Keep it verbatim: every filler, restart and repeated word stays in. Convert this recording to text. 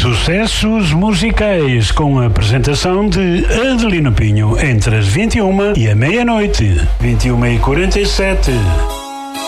Sucessos musicais com a apresentação de Adelino Pinho entre as vinte e uma e a meia-noite. vinte e uma e quarenta e sete.